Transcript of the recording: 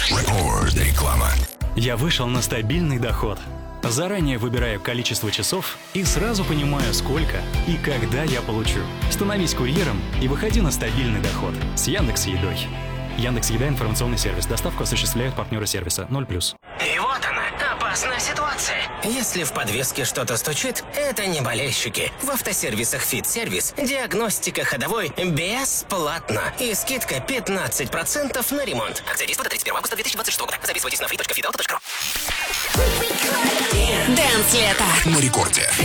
Реклама. Я вышел на стабильный доход. Заранее выбираю количество часов и сразу понимаю, сколько и когда я получу. Становись курьером и выходи на стабильный доход с Яндекс.Едой. Яндекс.Еда — информационный сервис. Доставку осуществляют партнеры сервиса 0+. И вот она, опасная ситуация. Если в подвеске что-то стучит, это не болельщики. В автосервисах «Фит-сервис» диагностика ходовой бесплатно. И скидка 15% на ремонт. Акция действует до 31 августа 2026 года. Записывайтесь на free.fitauto.ru. Дэнс лето На рекорде.